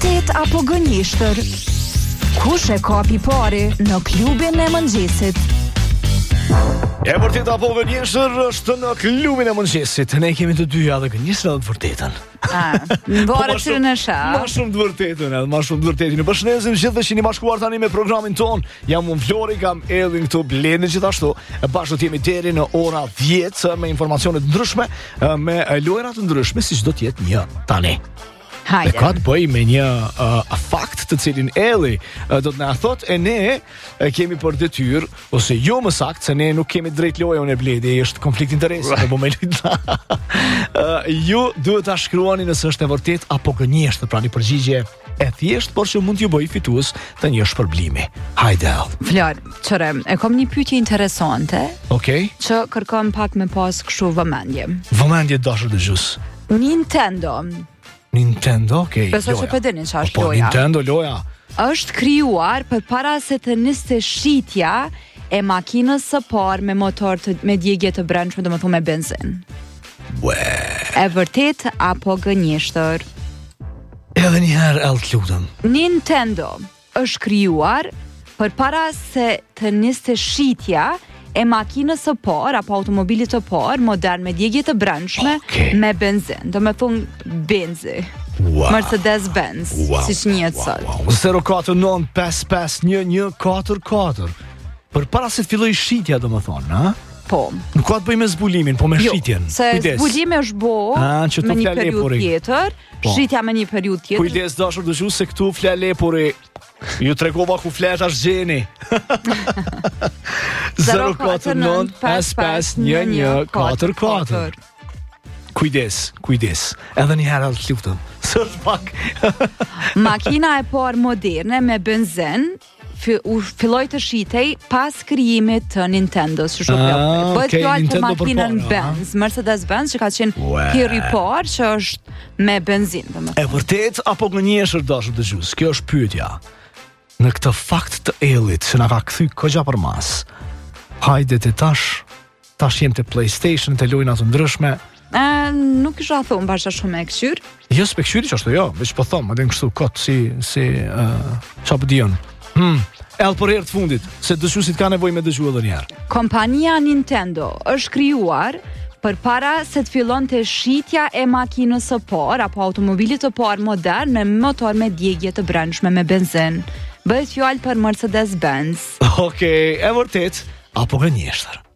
vërtet apo gënjeshtër? Kush e kapi pari në klubin e mëngjesit? E vërtet apo gënjeshtër është në klubin e mëngjesit. Ne kemi të dyja dhe gënjeshtër dhe të vërtetën. Bore që në shë. Ma shumë të vërtetën edhe, ma shumë të vërtetën. Në përshëndesim gjithë dhe që një bashkuar tani me programin ton. Jam unë Flori, kam Edhin këtu, Blendi gjithashtu. Bashkë të jemi deri në ora 10 me informacionet ndryshme, me lojrat ndryshme, si që do t'jetë një tani. Hajde. E ka të bëj me një fakt të cilin Elli do të na thot, e ne kemi për detyrë, ose jo më saktë, se ne nuk kemi drejt loja unë e Bledi, është konflikt interesi, po me lujta. Ju duhet ta shkruani nëse është e vërtet apo gënjeshtër, pra një përgjigje e thjesht, por që mund t'ju bëj fitues të një shpërblimi. Hajde. Flor, qëre, e kom një pyetje interesante, Okej. që kërkom pak me pas kështu vëmendje. Vëmendje dashur dëgjues. Nintendo, okej. Besoj që përdeni që është po, loja. Nintendo loja. Është krijuar për para se të niste shitja e makinës së parë me motor me djegje të brendshme, domethënë me benzin. E vërtet apo gënjeshtër? Edhe një herë të lutem. Nintendo është krijuar për para se të niste shitja e makinës së parë apo automobilit të parë modern me djegje të brendshme me benzin. Domethënë benzi. Mercedes-Benz, siç njihet sot. 049551144. Për para se të filloj shitja, domethënë, ha? Po. Nuk ka të bëj me zbulimin, po me shitjen. Se zbulimi është bo me një periudhë tjetër, shitja me një periudhë tjetër. Kujdes dashur dëgjues se këtu flalepuri. Ju tregova ku flesh as gjeni. 049551144. Kujdes. Edhe një herë të lutem. Sot pak. Makina e parë moderne me benzin filloi të shitej pas krijimit të Nintendos, që bëhet fjalë për makinën Benz, Mercedes-Benz, që ka qenë thirrë i parë që është me benzinë, domethënë. E vërtet apo gënjeshtër dashur dëgjues? Kjo është pyetja. Në këtë fakt të Ellit që na ka kthy kogja për mas. Hajde të tash jem të PlayStation, të lojna të ndryshme. Nuk isha thonë bashkë shumë e këshyr. Jo, s'pe këshyri që ashtu jo, veç po thomë, edhe në kështu kot si qa për dion. Edhe për herë të fundit, se dëgjuesit ka nevojë me dëgju edhe një herë. Kompania Nintendo është krijuar për para se të fillon të shitja e makinës së parë apo automobilit të parë modern me motor me djegje të brendshme me benzin. Bëhet fjalë për Mercedes-Benz. Okej, e vërtet apo gënjeshtër?